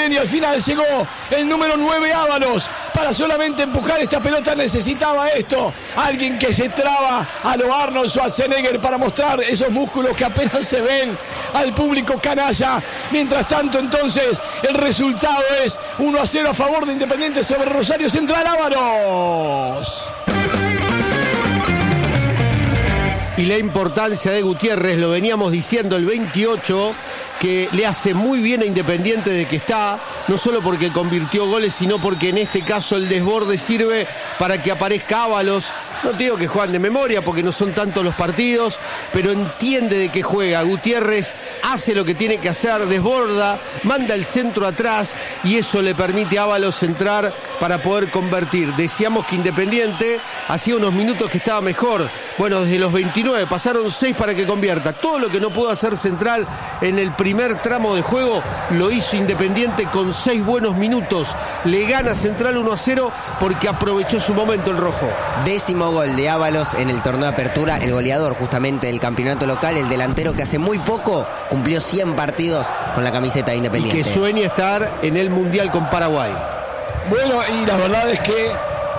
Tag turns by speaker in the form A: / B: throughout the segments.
A: bien y al final llegó el número 9 Ábalos para solamente empujar esta pelota. Necesitaba esto, alguien que se traba a lo Arnold Schwarzenegger para mostrar esos músculos que apenas se ven al público canalla. Mientras tanto, entonces, el resultado es 1-0 a favor de Independiente sobre Rosario Central. Ábalos.
B: Y la importancia de Gutiérrez, lo veníamos diciendo, el 28, que le hace muy bien a Independiente de que está, no solo porque convirtió goles, sino porque en este caso el desborde sirve para que aparezca Ábalos. No te digo que juegan de memoria porque no son tantos los partidos, pero entiende de qué juega. Gutiérrez hace lo que tiene que hacer, desborda, manda el centro atrás y eso le permite a Ábalos entrar para poder convertir. Decíamos que Independiente hacía unos minutos que estaba mejor. Bueno, desde los 29 pasaron 6 para que convierta. Todo lo que no pudo hacer Central en el primer tramo de juego lo hizo Independiente con 6 buenos minutos. Le gana Central 1-0 porque aprovechó su momento el rojo.
C: 10º gol de Ábalos en el torneo de apertura, el goleador justamente del campeonato local, el delantero que hace muy poco cumplió 100 partidos con la camiseta de Independiente.
B: Y que sueña estar en el Mundial con Paraguay.
A: Bueno, y la verdad es que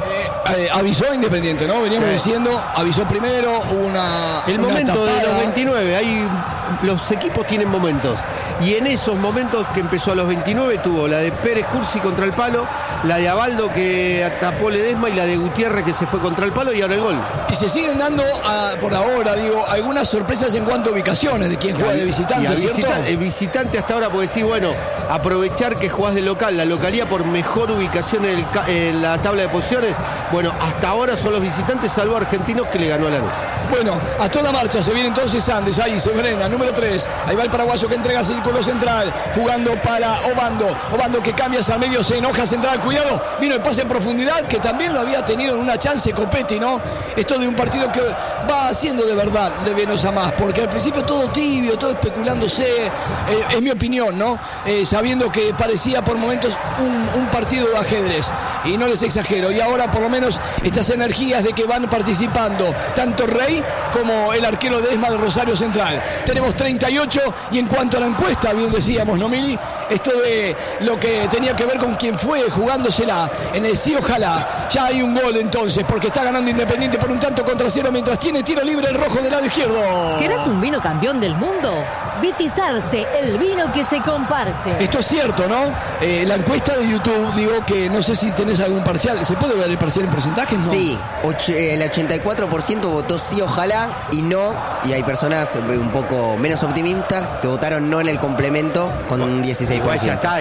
A: avisó Independiente, ¿no? Veníamos diciendo, avisó primero,
B: el momento de los 29, ahí los equipos tienen momentos. Y en esos momentos que empezó a los 29 tuvo la de Pérez Cursi contra el palo, la de Abaldo que tapó Ledesma y la de Gutiérrez que se fue contra el palo y ahora el gol.
A: Y se siguen dando, por ahora, digo, algunas sorpresas en cuanto a ubicaciones de quien juega de visitante, ¿cierto?
B: El visitante hasta ahora, porque decís, bueno, aprovechar que jugás de local, la localía por mejor ubicación en la tabla de posiciones. Bueno, hasta ahora son los visitantes, salvo Argentinos que le ganó a Lanús.
A: Bueno, a toda marcha se viene entonces Andes, ahí se frena, número 3, ahí va el paraguayo que entrega círculo central, jugando para Obando que cambia hacia el medio, se enoja Central, cuidado, vino el pase en profundidad, que también lo había tenido en una chance Copetti, ¿no? Esto de un partido que va haciendo de verdad de menos a más, porque al principio todo tibio, todo especulándose, es mi opinión, ¿no? Sabiendo que parecía por momentos un partido de ajedrez, y no les exagero, y ahora por lo menos estas energías de que van participando tanto Rey como el arquero Ledesma de Rosario Central. Tenemos 38 y en cuanto a la encuesta, bien decíamos, ¿no, Mili? Esto de lo que tenía que ver con quien fue jugándosela en el sí ojalá. Ya hay un gol entonces, porque está ganando Independiente por 1-0 mientras tiene tiro libre el rojo del lado izquierdo.
D: ¿Querés un vino campeón del mundo? Vitizarte, el vino que se comparte.
A: Esto es cierto, ¿no? La encuesta de YouTube, digo que no sé si tenés algún parcial. ¿Se puede ver el parcial en porcentajes? No.
C: Sí, el 84% votó sí ojalá y no, y hay personas un poco menos optimistas que votaron no en el complemento con un 16%.
B: Igual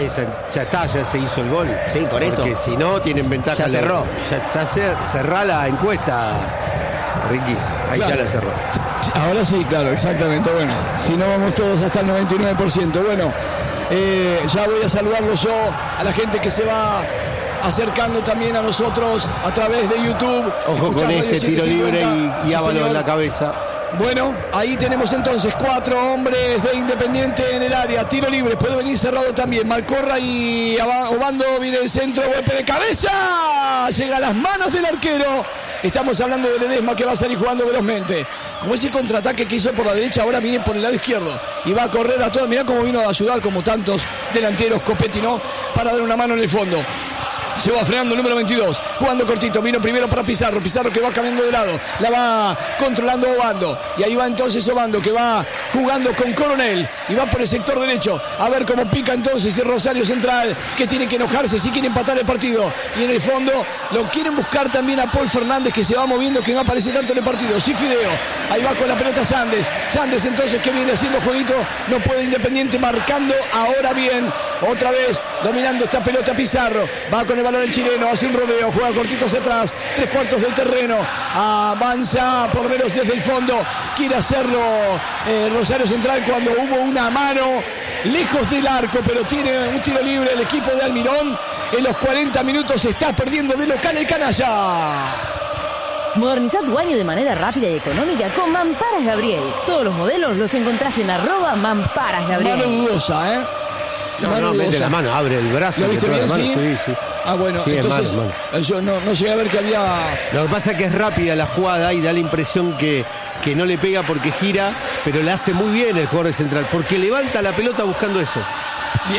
B: ya se hizo el gol.
C: Sí, por eso.
B: Porque si no tienen ventaja.
C: Ya cerró.
B: Cerrá la encuesta, Ricky. Ahí claro. Ya la cerró.
A: Ahora sí, claro, exactamente. Bueno, si no vamos todos hasta el 99%. Bueno, ya voy a saludarlo yo a la gente que se va acercando también a nosotros a través de YouTube.
B: Ojo con este tiro libre y Ábalos en la cabeza.
A: Bueno, ahí tenemos entonces 4 hombres de Independiente en el área. Tiro libre, puede venir cerrado también. Malcorra y Obando, viene el centro, golpe de cabeza. Llega a las manos del arquero. Estamos hablando de Ledesma que va a salir jugando velozmente. Como ese contraataque que hizo por la derecha, ahora viene por el lado izquierdo. Y va a correr a todo. Mirá cómo vino a ayudar, como tantos delanteros, Copetti, ¿no? Para dar una mano en el fondo. Se va frenando el número 22, jugando cortito, vino primero para Pizarro que va cambiando de lado, la va controlando Obando, y ahí va entonces Obando que va jugando con Coronel, y va por el sector derecho, a ver cómo pica entonces el Rosario Central, que tiene que enojarse si quiere empatar el partido, y en el fondo lo quieren buscar también a Paul Fernández, que se va moviendo, que no aparece tanto en el partido, sí Fideo, ahí va con la pelota Sandes entonces que viene haciendo jueguito, no puede Independiente, marcando ahora bien, otra vez dominando esta pelota Pizarro, va con el balón el chileno, hace un rodeo, juega cortito hacia atrás, 3/4 del terreno, avanza por lo menos desde el fondo, quiere hacerlo Rosario Central cuando hubo una mano lejos del arco, pero tiene un tiro libre el equipo de Almirón. En los 40 minutos se está perdiendo de local el canalla.
D: Modernizá tu baño de manera rápida y económica con Mamparas Gabriel. Todos los modelos los encontrás en @Mamparas Gabriel.
A: Mano dudosa, ¿eh?
B: No, mete la mano, abre el brazo.
A: ¿Lo viste bien, sí?
B: Sí.
A: Ah, bueno, sí, entonces mano. Yo no llegué a ver que había...
B: Lo que pasa es que es rápida la jugada y da la impresión que no le pega porque gira, pero la hace muy bien el jugador de Central, porque levanta la pelota buscando eso.
A: Bien,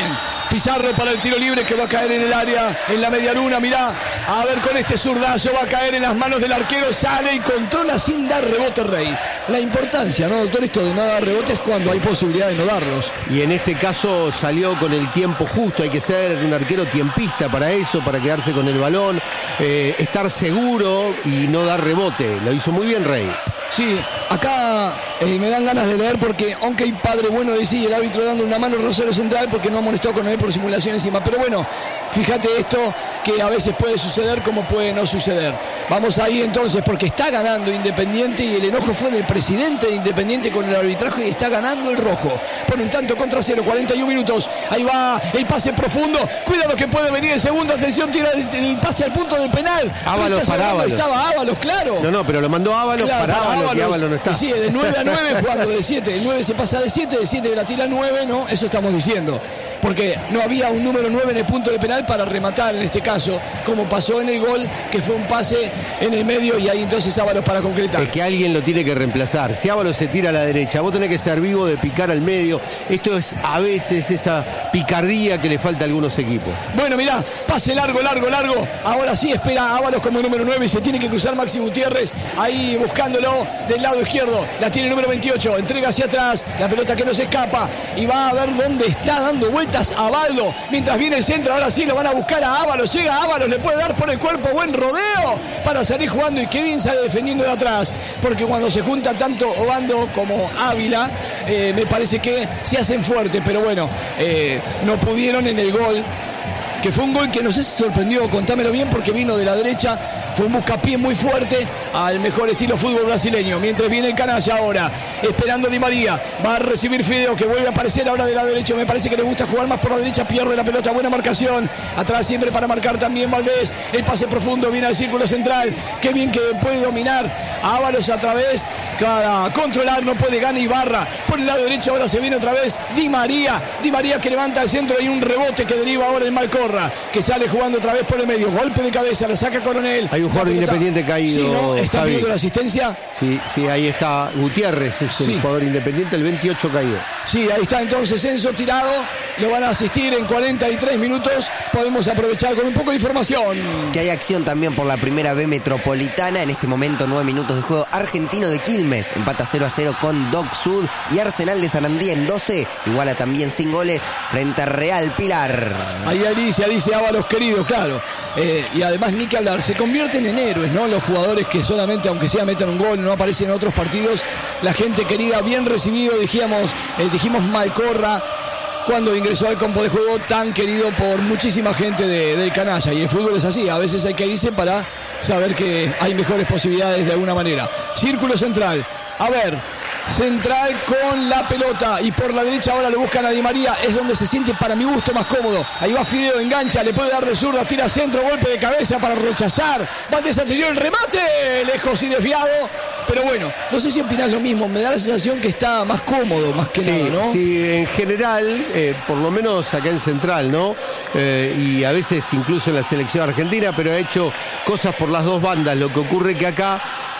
A: Pizarro para el tiro libre que va a caer en el área, en la media luna, mirá. A ver, con este zurdazo va a caer en las manos del arquero, sale y controla sin dar rebote Rey. La importancia, ¿no, doctor? Esto de no dar rebotes cuando hay posibilidad de no darlos.
B: Y en este caso salió con el tiempo justo, hay que ser un arquero tiempista para eso, para quedarse con el balón, estar seguro y no dar rebote. Lo hizo muy bien Rey.
A: Sí, acá me dan ganas de leer porque aunque hay padre bueno de sí, el árbitro dando una mano a Rosario Central porque no amonestó con él por simulación encima. Pero bueno, fíjate esto que a veces puede suceder como puede no suceder. Vamos ahí entonces porque está ganando Independiente y el enojo fue del presidente de Independiente con el arbitraje y está ganando el rojo. Por un tanto contra 0, 41 minutos. Ahí va el pase profundo. Cuidado que puede venir el segundo. Atención, tira el pase al punto del penal.
B: Ábalos para Ábalos.
A: Estaba Ábalos, claro.
B: No, pero lo mandó Ábalos para Ábalos y Ábalos no está.
A: Sí, de 9 a 9 jugando de 7. El 9 se pasa de 7, de 7 la tira 9, ¿no? Eso estamos diciendo. Porque no había un número 9 en el punto de penal para rematar en este caso, como pasó en el gol, que fue un pase en el medio y ahí entonces Ábalos para concretar.
B: Es que alguien lo tiene que reemplazar. Si Ábalos se tira a la derecha, vos tenés que ser vivo de picar al medio. Esto es a veces esa picardía que le falta a algunos equipos.
A: Bueno, mirá, pase largo. Ahora sí espera Ábalos como número 9 y se tiene que cruzar Maxi Gutiérrez ahí buscándolo del lado izquierdo. La tiene el número 28, entrega hacia atrás, la pelota que no se escapa y va a ver dónde está dando vueltas Abaldo. Mientras viene el centro, ahora sí lo van a buscar a Ábalos. Llega Ábalos, le puede dar por el cuerpo, buen rodeo para salir jugando y qué bien sale defendiendo de atrás. Porque cuando se junta tanto Obando como Ávila, me parece que se hacen fuertes, pero bueno, no pudieron en el gol. Que fue un gol que no sé si sorprendió, contámelo bien, porque vino de la derecha, fue un buscapié muy fuerte al mejor estilo fútbol brasileño. Mientras viene el canalla ahora, esperando Di María, va a recibir Fideo, que vuelve a aparecer ahora de la derecha. Me parece que le gusta jugar más por la derecha, pierde la pelota, buena marcación. Atrás siempre para marcar también Valdés, el pase profundo, viene al círculo central. Qué bien que puede dominar a Ábalos a través, para controlar, no puede, gana Ibarra. Por el lado derecho ahora se viene otra vez Di María que levanta el centro y un rebote que deriva ahora el Malcorra, que sale jugando otra vez por el medio, golpe de cabeza, la saca Coronel.
B: Hay un jugador de Independiente caído.
A: Sí, ¿no? ¿Está viendo la asistencia?
B: Sí, ahí está Gutiérrez, es el jugador Independiente, el 28 caído.
A: Sí, ahí está entonces Enzo tirado, lo van a asistir en 43 minutos, podemos aprovechar con un poco de información.
C: Que hay acción también por la primera B Metropolitana, en este momento 9 minutos de juego. Argentino de Quilmes empata 0-0 con Doc Sud y Arsenal de Sarandí en 12, iguala también sin goles frente a Real Pilar.
A: Ahí dice Ábalos querido, claro. Y además ni que hablar, se convierten en héroes, ¿no? Los jugadores que solamente, aunque sea metan un gol, no aparecen en otros partidos. La gente querida, bien recibido, dijimos Malcorra, cuando ingresó al campo de juego, tan querido por muchísima gente del canalla. Y el fútbol es así, a veces hay que irse para saber que hay mejores posibilidades de alguna manera. Círculo central, a ver, Central con la pelota y por la derecha ahora lo buscan a Di María, es donde se siente para mi gusto más cómodo. Ahí va Fideo, engancha, le puede dar de zurda, tira centro, golpe de cabeza para rechazar. Valdés atención, el remate, lejos y desviado. Pero bueno, no sé si opinás lo mismo, me da la sensación que está más cómodo, más que nada, ¿no?
B: Sí, en general, por lo menos acá en Central, ¿no? Y a veces incluso en la selección argentina, pero ha hecho cosas por las dos bandas. Lo que ocurre que acá,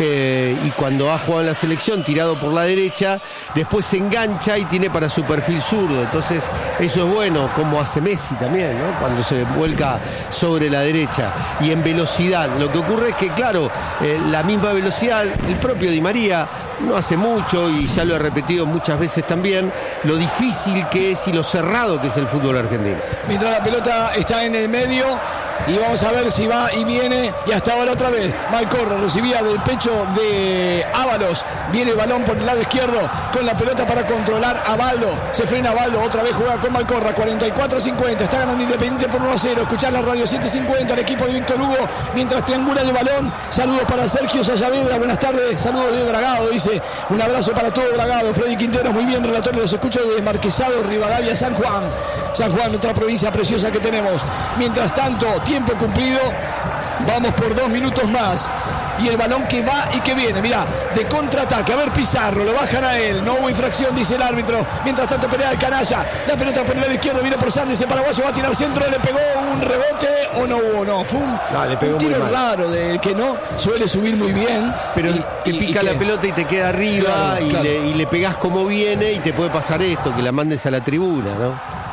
B: y cuando ha jugado en la selección, tirado por la derecha, después se engancha y tiene para su perfil zurdo. Entonces, eso es bueno, como hace Messi también, ¿no? Cuando se vuelca sobre la derecha. Y en velocidad, lo que ocurre es que, claro, la misma velocidad, el propio Di María no hace mucho, y ya lo he repetido muchas veces también, lo difícil que es y lo cerrado que es el fútbol argentino.
A: Mientras la pelota está en el medio, y vamos a ver si va y viene, y hasta ahora otra vez Malcorra recibía del pecho de Ábalos, viene el balón por el lado izquierdo con la pelota para controlar a Baldo, se frena Baldo, otra vez juega con Malcorra, 44-50, está ganando Independiente por 1-0, escuchar la radio 750, el equipo de Víctor Hugo, mientras triangula el balón. Saludos para Sergio Sayavedra, buenas tardes, saludos de Bragado, dice, un abrazo para todo Bragado. Freddy Quintero, muy bien, relator, los escucho de Marquesado, Rivadavia, San Juan, otra provincia preciosa que tenemos. Mientras tanto, tiempo cumplido, vamos por 2 minutos más. Y el balón que va y que viene, mirá, de contraataque, a ver Pizarro, lo bajan a él, no hubo infracción, dice el árbitro. Mientras tanto pelea el canalla, la pelota por el lado izquierdo, viene por Sandes, el paraguayo va a tirar centro, le pegó un rebote o no hubo, no, fue un tiro raro del que no suele subir muy bien.
B: Pero te pica la pelota y te queda arriba, claro. Y le pegás como viene y te puede pasar esto, que la mandes a la tribuna, ¿no?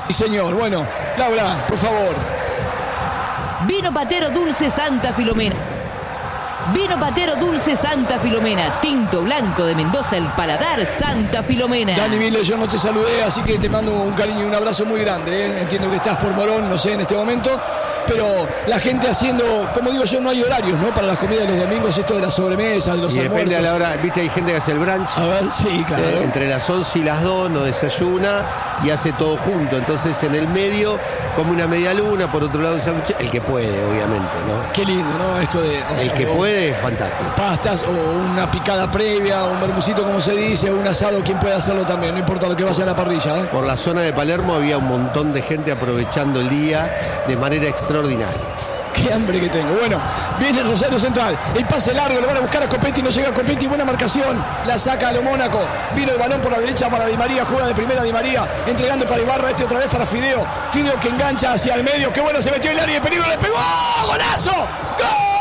A: Sí, señor. Bueno, Laura, por favor.
D: Vino Patero Dulce Santa Filomena. Vino Patero Dulce Santa Filomena. Tinto blanco de Mendoza, el paladar Santa Filomena.
A: Dani Vile, yo no te saludé, así que te mando un cariño y un abrazo muy grande. Entiendo que estás por Morón, no sé, en este momento. Pero la gente haciendo, como digo yo, no hay horarios, ¿no? Para las comidas de los domingos, esto de la sobremesa, de los
B: Y
A: almuerzos.
B: depende a la hora, viste, hay gente que hace el brunch.
A: A ver, sí, claro.
B: Entre las 11 y las 2 no desayuna y hace todo junto. Entonces en el medio come una media luna, por otro lado un sándwich. El que puede, obviamente, ¿no?
A: Qué lindo, ¿no? Esto de...
B: El que puede es fantástico.
A: Pastas o una picada previa, un bermucito, como se dice, o un asado, quien puede hacerlo también, no importa lo que vaya a la parrilla, ¿eh?
B: Por la zona de Palermo había un montón de gente aprovechando el día de manera extraordinaria.
A: Qué hambre que tengo. Bueno, viene Rosario Central. El pase largo, lo van a buscar a Copetti, no llega a Copetti, buena marcación. La saca a lo Mónaco. Vino el balón por la derecha para Di María, juega de primera Di María, entregando para Ibarra, otra vez para Fideo. Fideo que engancha hacia el medio. Qué bueno, se metió el área de peligro, le pegó. ¡Golazo! ¡Gol!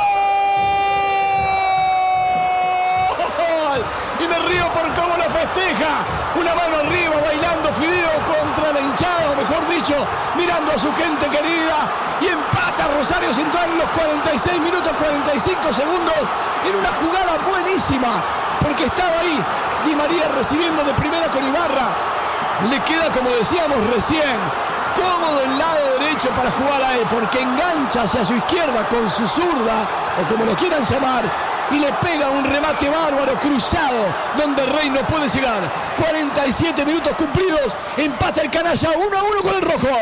A: Y me río por cómo lo festeja. Una mano arriba, bailando Fideo contra la hinchada, o mejor dicho, mirando a su gente querida. Y empata Rosario Central en los 46 minutos 45 segundos en una jugada buenísima, porque estaba ahí Di María recibiendo de primera con Ibarra. Le queda, como decíamos recién, cómodo el lado derecho para jugar a él, porque engancha hacia su izquierda con su zurda, o como lo quieran llamar, y le pega un remate bárbaro cruzado donde Rey no puede llegar. 47 minutos cumplidos, empata el canalla 1-1 con el rojo.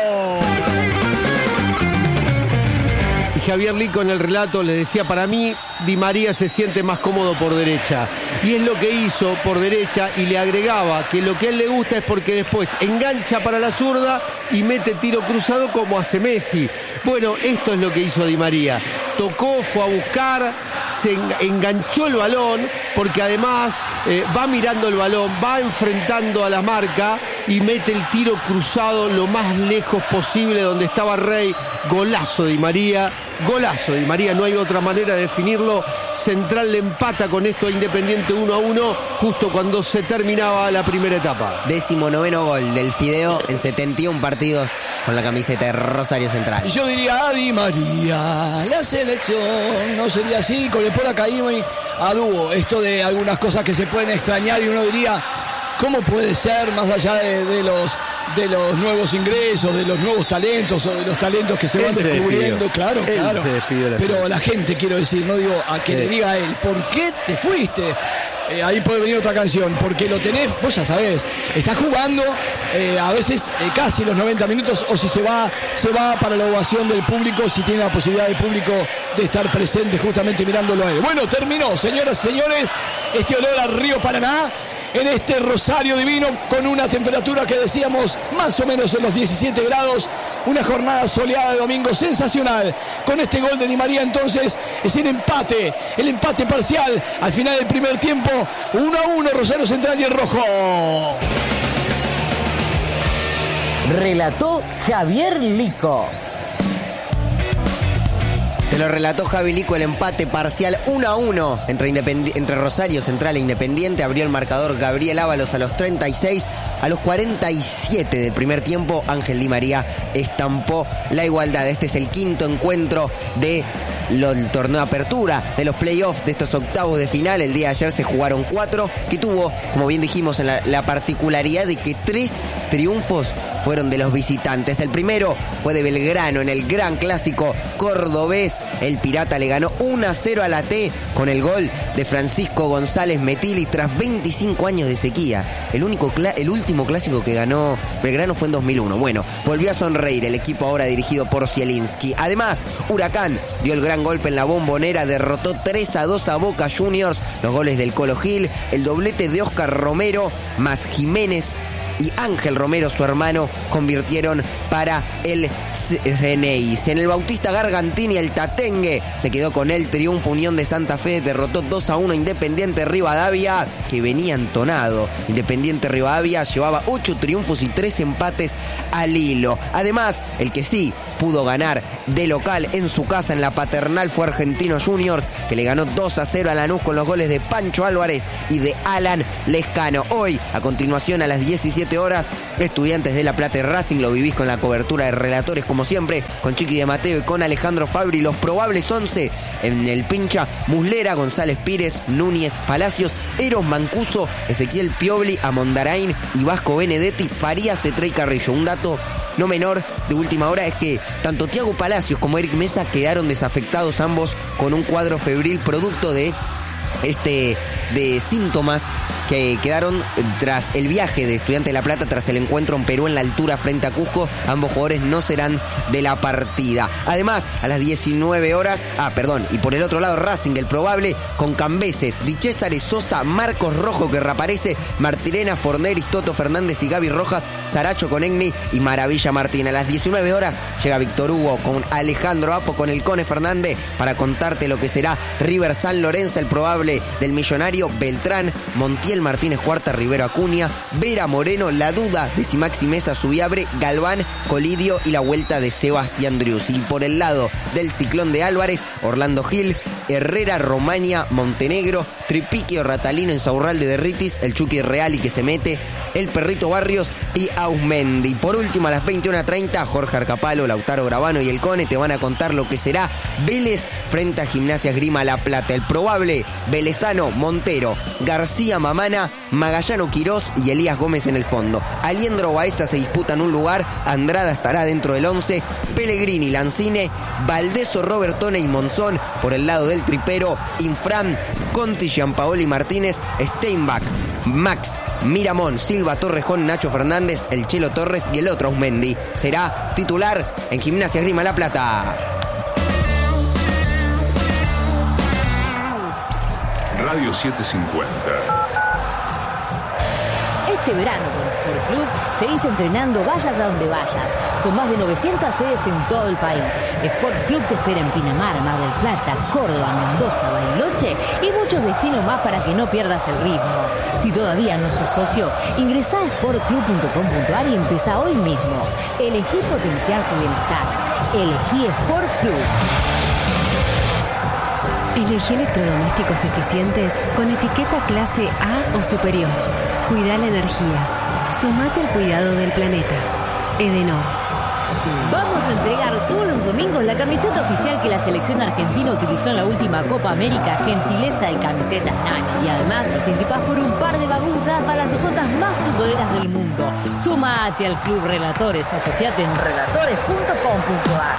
B: Y Javier Lico en el relato le decía, para mí Di María se siente más cómodo por derecha. Y es lo que hizo por derecha, y le agregaba que lo que a él le gusta es porque después engancha para la zurda y mete tiro cruzado como hace Messi. Bueno, esto es lo que hizo Di María. Tocó, fue a buscar, se enganchó el balón, porque además va mirando el balón, va enfrentando a la marca y mete el tiro cruzado lo más lejos posible donde estaba Rey. Golazo de Di María, golazo de Di María, no hay otra manera de definirlo. Central le empata con esto a Independiente 1-1 justo cuando se terminaba la primera etapa.
C: 19º gol del Fideo en 71 partidos con la camiseta de Rosario Central.
A: Y yo diría a Di María, la selección no sería así, con el Pola caímos a dúo. Esto de algunas cosas que se pueden extrañar y uno diría, ¿cómo puede ser más allá de los nuevos ingresos, de los nuevos talentos o de los talentos que se van descubriendo? Claro. Pero la gente, quiero decir, no digo a que le diga a él, ¿por qué te fuiste? Ahí puede venir otra canción, porque lo tenés, vos ya sabés, está jugando a veces casi los 90 minutos, o si se va para la ovación del público, si tiene la posibilidad del público de estar presente justamente mirándolo a él. Bueno, terminó, señoras y señores, este olor a Río Paraná, en este Rosario divino, con una temperatura que decíamos más o menos en los 17 grados, una jornada soleada de domingo sensacional. Con este gol de Di María entonces es el empate parcial al final del primer tiempo, 1-1 Rosario Central y el rojo.
D: Relató Javier Lico.
C: Te lo relató Javi Lico, el empate parcial 1-1 entre Rosario Central e Independiente. Abrió el marcador Gabriel Ábalos a los 36. A los 47 del primer tiempo, Ángel Di María estampó la igualdad. Este es el quinto encuentro del torneo de apertura, de los playoffs, de estos octavos de final. El día de ayer se jugaron 4, que tuvo, como bien dijimos, la particularidad de que 3 triunfos fueron de los visitantes. El primero fue de Belgrano en el gran clásico cordobés. El Pirata le ganó 1-0 a la T con el gol de Francisco González Metili tras 25 años de sequía. El último clásico que ganó Belgrano fue en 2001. Bueno, volvió a sonreír el equipo ahora dirigido por Zielinski. Además, Huracán dio el gran golpe en la Bombonera, derrotó 3-2 a Boca Juniors. Los goles del Colo Gil, el doblete de Oscar Romero más Jiménez y Ángel Romero, su hermano, convirtieron para el Ceneiz. En el Bautista Gargantini, el Tatengue se quedó con el triunfo. Unión de Santa Fe derrotó 2-1 Independiente Rivadavia, que venía entonado. Independiente Rivadavia llevaba 8 triunfos y 3 empates al hilo. Además, el que sí pudo ganar de local en su casa en la Paternal fue Argentinos Juniors, que le ganó 2-0 a Lanús con los goles de Pancho Álvarez y de Alan Lescano. Hoy, a continuación, a las 17 horas, Estudiantes de La Plata y Racing. Lo vivís con la cobertura de relatores como siempre, con Chiqui de Mateo y con Alejandro Fabri. Los probables 11 en el pincha: Muslera, González Pires, Núñez, Palacios, Eros, Mancuso, Ezequiel Piobli, Amondarain y Vasco Benedetti, Farías, Cetré y Carrillo. Un dato no menor de última hora es que tanto Thiago Palacios como Eric Mesa quedaron desafectados, ambos con un cuadro febril producto de síntomas que quedaron tras el viaje de Estudiantes de La Plata, tras el encuentro en Perú en la altura frente a Cusco. Ambos jugadores no serán de la partida. Además, a las 19 horas, y por el otro lado Racing, el probable, con Cambeses, Di César, Sosa, Marcos Rojo que reaparece, Martirena, Forneris, Toto Fernández y Gaby Rojas, Saracho con Egni y Maravilla Martín. A las 19 horas llega Víctor Hugo con Alejandro Apo, con el Cone Fernández, para contarte lo que será River San Lorenzo, el probable del Millonario, Beltrán, Montiel, Martínez Cuarta, Rivero Acuña, Vera Moreno, la duda de si Maxi Mesa, Subiabre, Galván, Colidio y la vuelta de Sebastián Drius. Y por el lado del Ciclón de Álvarez, Orlando Gil, Herrera, Romaña, Montenegro, Tripiquio, Ratalino, Insaurralde de Ritis, el Chucky Reali que se mete, el Perrito Barrios y Ausmendi. Por último, a las 21:30, Jorge Arcapalo, Lautaro Gravano y el Cone te van a contar lo que será Vélez frente a Gimnasia Esgrima La Plata. El probable velezano: Montero, García Mamana, Magallano Quirós y Elías Gómez en el fondo. Aliendro Baeza se disputan un lugar, Andrada estará dentro del 11, Pellegrini, Lanzine, Valdeso, Robertone y Monzón. Por el lado del tripero, Infran, Conti, Gianpaoli Martínez, Steinbach, Max, Miramón, Silva, Torrejón, Nacho Fernández, el Chelo Torres y el otro Ausmendi. Será titular en Gimnasia Esgrima La Plata.
E: Radio 750.
D: Este verano con Sport Club seguís entrenando vayas a donde vayas. Con más de 900 sedes en todo el país. Sport Club te espera en Pinamar, Mar del Plata, Córdoba, Mendoza, Bariloche y muchos destinos más para que no pierdas el ritmo. Si todavía no sos socio, ingresá a sportclub.com.ar y empezá hoy mismo. Elegí potenciar tu bienestar. Elegí Sport Club.
F: Elegí electrodomésticos eficientes con etiqueta clase A o superior. Cuida la energía. Sumate al cuidado del planeta. Edenor.
D: Vamos a entregar todos los domingos la camiseta oficial que la selección argentina utilizó en la última Copa América, gentileza de Camisetas Nani. Y además participás por un par de babusas para las ojotas más futboleras del mundo. Sumate al Club Relatores, asociate en relatores.com.ar.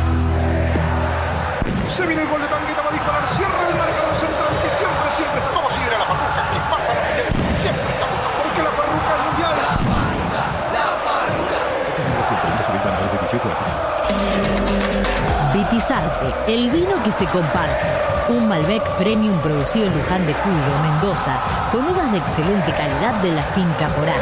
G: Se viene el gol de Tangueta, va a disparar, cierra el marcador central que siempre está como sigue la Farruca, que pasa la presión, siempre está porque la Farruca es mundial.
D: Vitizarte, el vino que se comparte. Un Malbec Premium producido en Luján de Cuyo, Mendoza, con uvas de excelente calidad de la finca Porán.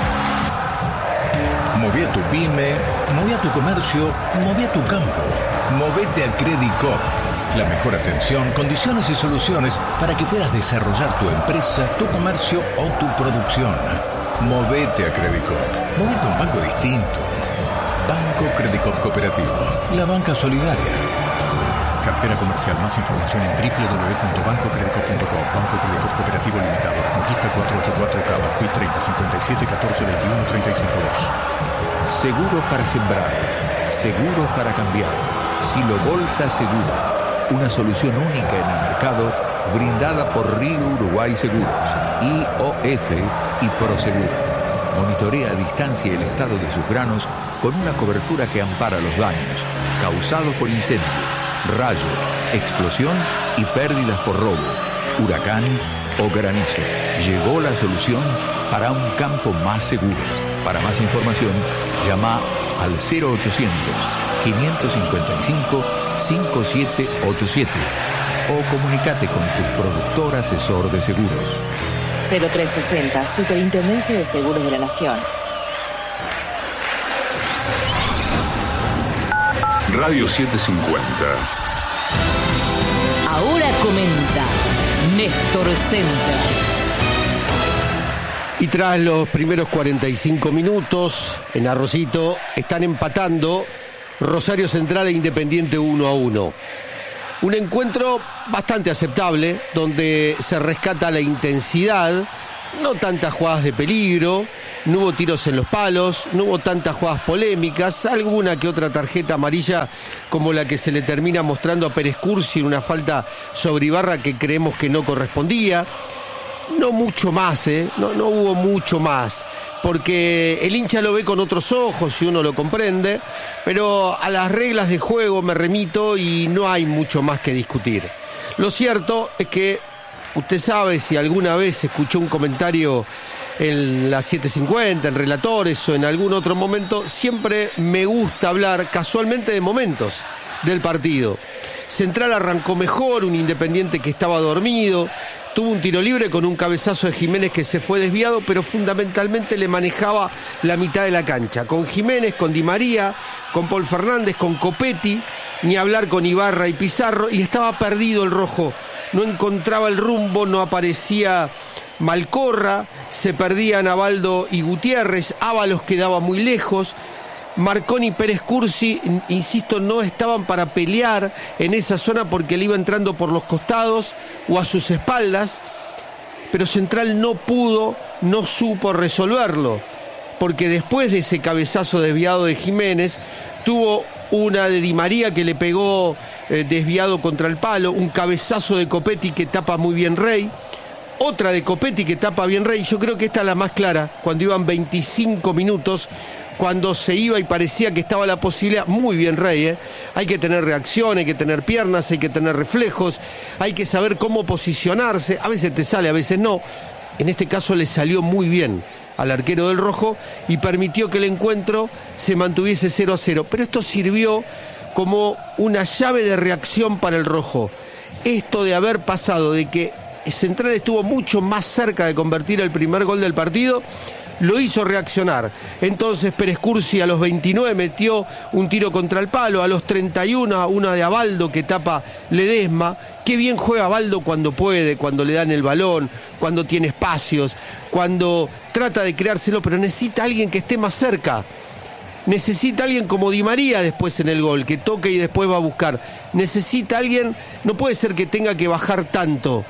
H: Moví a tu pyme, moví a tu comercio, moví a tu campo. Movete a Credit Coop. La mejor atención, condiciones y soluciones para que puedas desarrollar tu empresa, tu comercio o tu producción. Movete a Credit Coop. Movete a un banco distinto. Banco Credit Coop Cooperativo. La banca solidaria. Cartera comercial. Más información en www.bancocreditcoop.com. Banco Credit Coop Cooperativo Limitado. Conquista 484 Cava. Q 30 57 14 21 35 2. Seguros para sembrar. Seguros para cambiar. Silo Bolsa Segura. Una solución única en el mercado, brindada por Río Uruguay Seguros, IOF y Proseguro. Monitorea a distancia el estado de sus granos con una cobertura que ampara los daños causados por incendio, rayo, explosión y pérdidas por robo, huracán o granizo. Llegó la solución para un campo más seguro. Para más información, llama al 0800 555 5787 o comunícate con tu productor asesor de seguros.
I: 0360, Superintendencia de Seguros de la Nación.
E: Radio 750.
D: Ahora comenta Néstor Centra.
B: Y tras los primeros 45 minutos, en Arrocito, están empatando Rosario Central e Independiente 1-1. Un encuentro bastante aceptable, donde se rescata la intensidad no tantas jugadas de peligro, no hubo tiros en los palos, no hubo tantas jugadas polémicas, alguna que otra tarjeta amarilla como la que se le termina mostrando a Pérez Cursi en una falta sobre Ibarra que creemos que no correspondía. No mucho más, no hubo mucho más, porque el hincha lo ve con otros ojos y uno lo comprende, pero a las reglas de juego me remito y no hay mucho más que discutir. Lo cierto es que usted sabe, si alguna vez escuchó un comentario en las 7:50, en Relatores o en algún otro momento, siempre me gusta hablar casualmente de momentos del partido. Central arrancó mejor, un Independiente que estaba dormido, tuvo un tiro libre con un cabezazo de Jiménez que se fue desviado, pero fundamentalmente le manejaba la mitad de la cancha. Con Jiménez, con Di María, con Paul Fernández, con Copetti, ni hablar con Ibarra y Pizarro, y estaba perdido el rojo. No encontraba el rumbo, no aparecía Malcorra, se perdían Abaldo y Gutiérrez, Ábalos quedaba muy lejos. Marconi y Pérez Cursi, insisto, no estaban para pelear en esa zona porque le iba entrando por los costados o a sus espaldas, pero Central no pudo, no supo resolverlo, porque después de ese cabezazo desviado de Jiménez, tuvo una de Di María que le pegó desviado contra el palo, un cabezazo de Copetti que tapa muy bien Rey, otra de Copetti que tapa bien Rey. Yo creo que esta es la más clara, cuando iban 25 minutos, cuando se iba y parecía que estaba la posibilidad. Muy bien Rey, hay que tener reacción, hay que tener piernas, hay que tener reflejos, hay que saber cómo posicionarse, a veces te sale, a veces no. En este caso le salió muy bien al arquero del rojo y permitió que el encuentro se mantuviese 0-0, pero esto sirvió como una llave de reacción para el rojo. Esto de haber pasado de que Central estuvo mucho más cerca de convertir el primer gol del partido, lo hizo reaccionar. Entonces Pérez Cursi a los 29 metió un tiro contra el palo, a los 31 una de Abaldo que tapa Ledesma. Qué bien juega Abaldo cuando puede, cuando le dan el balón, cuando tiene espacios, cuando trata de creárselo, pero necesita alguien que esté más cerca. Necesita alguien como Di María después en el gol, que toque y después va a buscar. Necesita alguien, no puede ser que tenga que bajar tanto.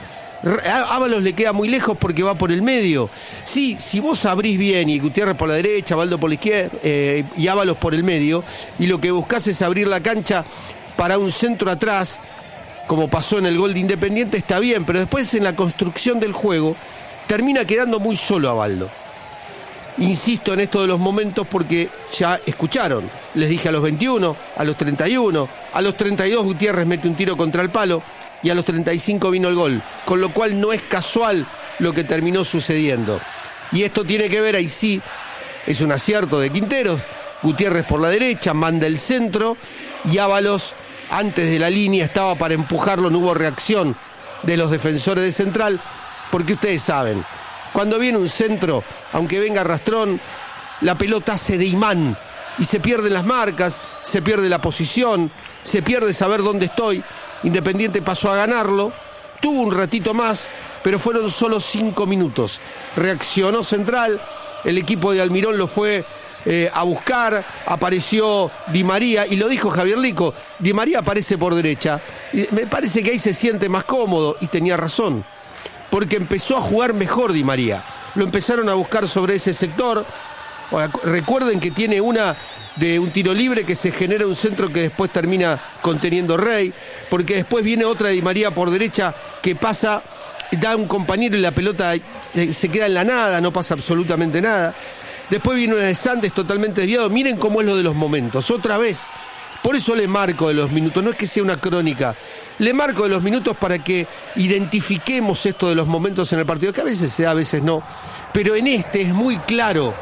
B: Ábalos le queda muy lejos porque va por el medio. Sí, si vos abrís bien y Gutiérrez por la derecha, Abaldo por la izquierda y Ábalos por el medio, y lo que buscás es abrir la cancha para un centro atrás, como pasó en el gol de Independiente, está bien, pero después en la construcción del juego termina quedando muy solo Abaldo. Insisto en esto de los momentos porque ya escucharon, les dije a los 21, a los 31, a los 32 Gutiérrez mete un tiro contra el palo y a los 35 vino el gol, con lo cual no es casual lo que terminó sucediendo. Y esto tiene que ver, ahí sí, es un acierto de Quinteros, Gutiérrez por la derecha, manda el centro y Ábalos antes de la línea estaba para empujarlo, no hubo reacción de los defensores de Central, porque ustedes saben, cuando viene un centro, aunque venga arrastrón, la pelota hace de imán y se pierden las marcas, se pierde la posición, se pierde saber dónde estoy. Independiente pasó a ganarlo, tuvo un ratito más, pero fueron solo 5 minutos. Reaccionó Central, el equipo de Almirón lo fue a buscar, apareció Di María, y lo dijo Javier Lico, Di María aparece por derecha, y me parece que ahí se siente más cómodo, y tenía razón, porque empezó a jugar mejor Di María, lo empezaron a buscar sobre ese sector. Recuerden que tiene una de un tiro libre que se genera un centro que después termina conteniendo Rey, porque después viene otra de Di María por derecha que pasa, da un compañero y la pelota se queda en la nada, no pasa absolutamente nada. Después viene una de Sandes totalmente desviado. Miren cómo es lo de los momentos, otra vez. Por eso le marco de los minutos, no es que sea una crónica, le marco de los minutos para que identifiquemos esto de los momentos en el partido, que a veces se da, a veces no, pero en este es muy claro,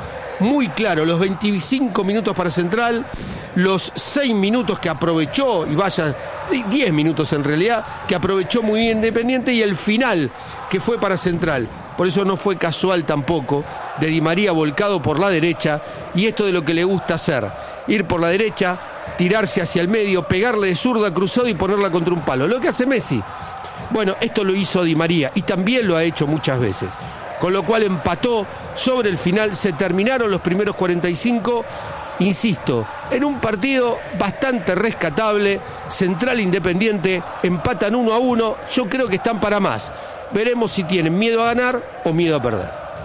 B: los 25 minutos para Central, los 6 minutos que aprovechó, y vaya, 10 minutos en realidad, que aprovechó muy bien Independiente, y el final que fue para Central. Por eso no fue casual tampoco, de Di María volcado por la derecha, y esto de lo que le gusta hacer, ir por la derecha, tirarse hacia el medio, pegarle de zurda cruzado y ponerla contra un palo, lo que hace Messi. Bueno, esto lo hizo Di María, y también lo ha hecho muchas veces. Con lo cual empató sobre el final, se terminaron los primeros 45, insisto, en un partido bastante rescatable. Central Independiente empatan 1-1, yo creo que están para más. Veremos si tienen miedo a ganar o miedo a perder.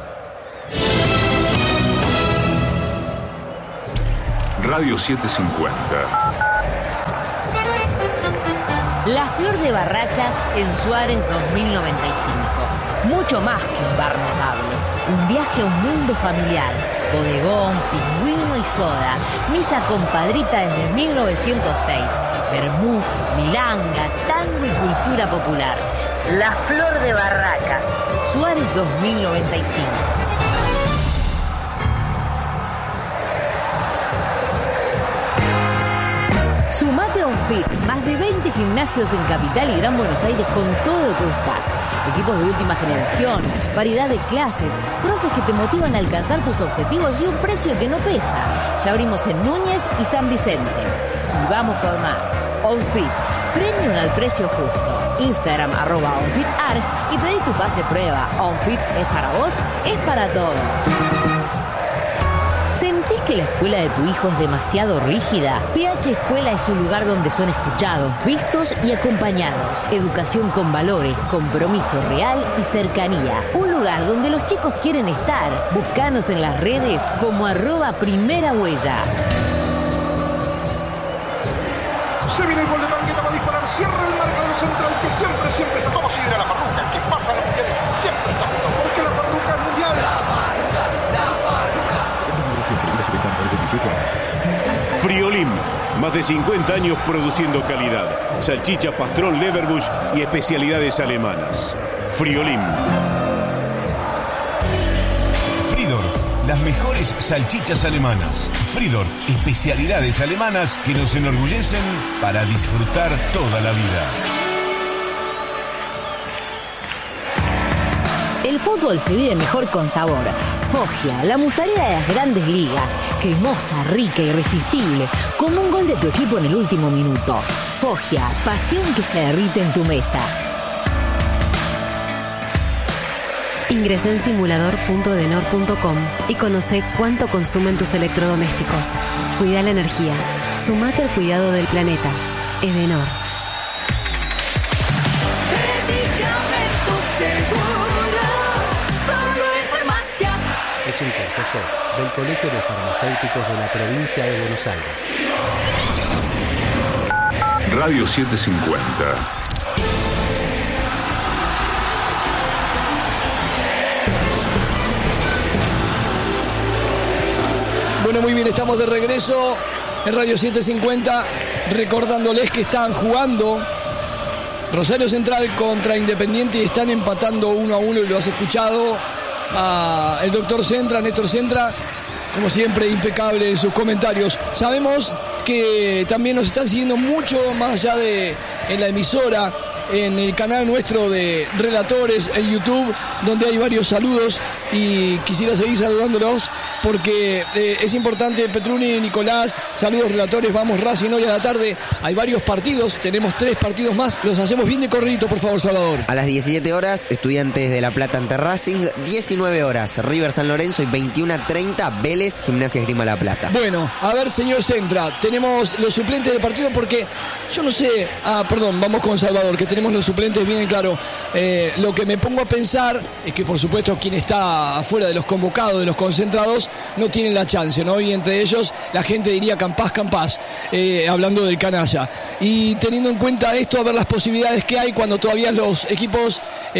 E: Radio 750.
D: La Flor de Barracas en Suárez 2095. Mucho más que un bar notable. Un viaje a un mundo familiar. Bodegón, pingüino y soda. Misa compadrita desde 1906. Vermú, milanga, tango y cultura popular. La Flor de Barracas. Suárez 2095. Sumate a OnFit, más de 20 gimnasios en Capital y Gran Buenos Aires con todo lo que buscas. Equipos de última generación, variedad de clases, profes que te motivan a alcanzar tus objetivos y un precio que no pesa. Ya abrimos en Núñez y San Vicente. Y vamos por más. OnFit, premium al precio justo. Instagram @OnFitAr y pedí tu pase prueba. OnFit es para vos, es para todos. ¿Sentís que la escuela de tu hijo es demasiado rígida? PH Escuela es un lugar donde son escuchados, vistos y acompañados. Educación con valores, compromiso real y cercanía. Un lugar donde los chicos quieren estar. Búscanos en las redes como @primerahuella.
G: Se viene el gol de Bangueta, va a disparar, cierra el marcador central que siempre está como si viera la Farruca, que pasa los mundiales, siempre está junto, porque la Farruca es mundial.
J: Friolim, más de 50 años produciendo calidad. Salchicha, pastrón, Leverbush y especialidades alemanas. Friolim. Fridor, las mejores salchichas alemanas. Fridor, especialidades alemanas que nos enorgullecen para disfrutar toda la vida.
D: El fútbol se vive mejor con sabor. Foggia, la mozzarella de las grandes ligas. Cremosa, rica, irresistible. Como un gol de tu equipo en el último minuto. Foggia, pasión que se derrite en tu mesa.
F: Ingresá en simulador.edenor.com y conocé cuánto consumen tus electrodomésticos. Cuida la energía. Sumate al cuidado del planeta. Edenor.
K: Es un consejo del Colegio de Farmacéuticos de la Provincia de Buenos Aires.
E: Radio 750.
A: Bueno, muy bien, estamos de regreso en Radio 750, recordándoles que están jugando Rosario Central contra Independiente y están empatando 1-1 y lo has escuchado a el doctor Centra, Néstor Centra, como siempre impecable en sus comentarios. Sabemos que también nos están siguiendo mucho más allá de en la emisora, en el canal nuestro de Relatores en YouTube, donde hay varios saludos y quisiera seguir saludándolos porque es importante. Petruni, Nicolás, saludos Relatores, vamos Racing hoy a la tarde, hay varios partidos, tenemos 3 partidos más, los hacemos bien de corridito, por favor, Salvador.
C: A las 17 horas, Estudiantes de La Plata ante Racing, 19 horas, River San Lorenzo y 21:30, Vélez, Gimnasia Esgrima La Plata.
A: Bueno, a ver, señor Centra, tenemos los suplentes de partido porque yo no sé, perdón, vamos con Salvador, que tenemos los suplentes bien claro. Lo que me pongo a pensar es que, por supuesto, quien está afuera de los convocados, de los concentrados, no tienen la chance, ¿no? Y entre ellos, la gente diría Campás, hablando del canalla. Y teniendo en cuenta esto, a ver las posibilidades que hay cuando todavía los equipos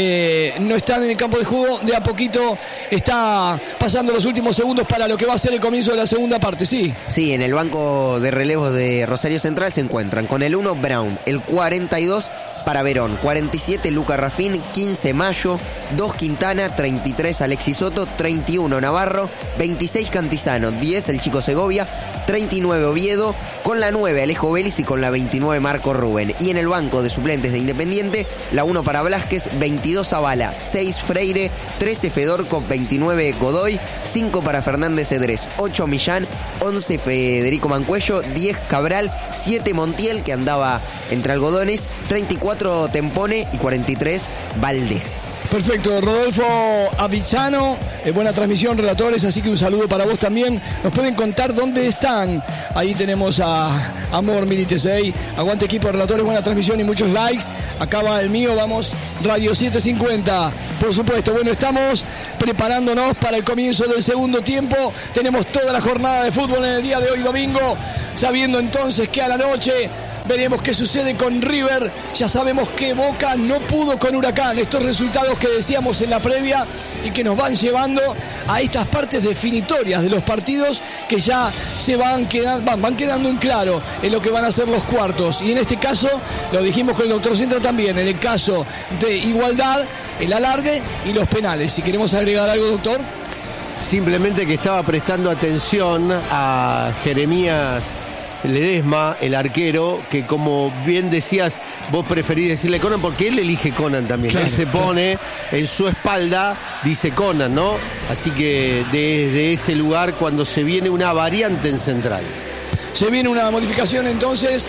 A: no están en el campo de juego, de a poquito está pasando los últimos segundos para lo que va a ser el comienzo de la segunda parte, ¿sí?
C: Sí, en el banco de relevos de Rosario Central se encuentran con el 1 Brown, el 42 para Verón, 47 Luca Rafín, 15 Mayo, 2 Quintana, 33 Alexis Soto, 31 Navarro, 26 Cantizano, 10 el Chico Segovia, 39 Oviedo, con la 9 Alejo Vélez y con la 29 Marco Rubén. Y en el banco de suplentes de Independiente, la 1 para Blasquez, 22 Zavala, 6 Freire, 13 Fedorco, 29 Godoy, 5 para Fernández Cedrés, 8 Millán, 11 Federico Mancuello, 10 Cabral, 7 Montiel, que andaba entre algodones, 34 44 Tempone y 43 Valdés.
A: Perfecto, Rodolfo Avizzano, buena transmisión, relatores, así que un saludo para vos también. Nos pueden contar dónde están. Ahí tenemos a Amor Militesey, aguante equipo de relatores, buena transmisión y muchos likes. Acá va el mío, vamos, Radio 750. Por supuesto, bueno, estamos preparándonos para el comienzo del segundo tiempo. Tenemos toda la jornada de fútbol en el día de hoy, domingo, sabiendo entonces que a la noche veremos qué sucede con River. Ya sabemos que Boca no pudo con Huracán. Estos resultados que decíamos en la previa y que nos van llevando a estas partes definitorias de los partidos que ya se van quedando en claro en lo que van a ser los cuartos. Y en este caso, lo dijimos con el doctor Centra también, en el caso de igualdad, el alargue y los penales. Si queremos agregar algo, doctor.
B: Simplemente que estaba prestando atención a Jeremías Ledesma, el arquero, que como bien decías, vos preferís decirle Conan porque él elige Conan también. Claro, él se pone en su espalda, dice Conan, ¿no? Así que desde ese lugar, cuando se viene una variante en central.
A: Se viene una modificación entonces.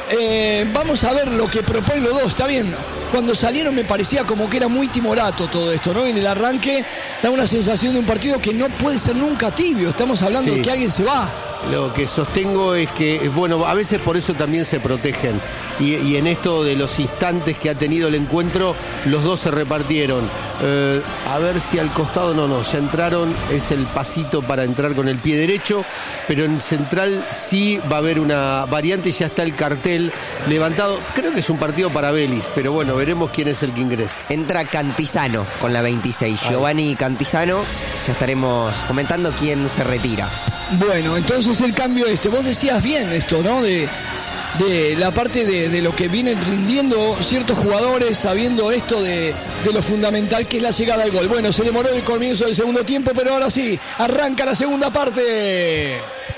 A: Vamos a ver lo que proponen los dos, está bien. Cuando salieron me parecía como que era muy timorato todo esto, ¿no? En el arranque da una sensación de un partido que no puede ser nunca tibio. Estamos hablando de que alguien se va.
B: Lo que sostengo es que, bueno, a veces por eso también se protegen. Y en esto de los instantes que ha tenido el encuentro, los dos se repartieron. A ver si al costado, no, ya entraron, es el pasito para entrar con el pie derecho, pero en central sí va a haber una variante y ya está el cartel levantado. Creo que es un partido para Vélez, pero bueno, veremos quién es el que ingresa.
C: Entra Cantizano con la 26, Giovanni Cantizano. Ya estaremos comentando quién se retira.
A: Bueno, entonces el cambio vos decías bien esto, ¿no? De la parte de lo que vienen rindiendo ciertos jugadores, sabiendo esto de lo fundamental que es la llegada al gol. Bueno, se demoró el comienzo del segundo tiempo, pero ahora sí, arranca la segunda parte.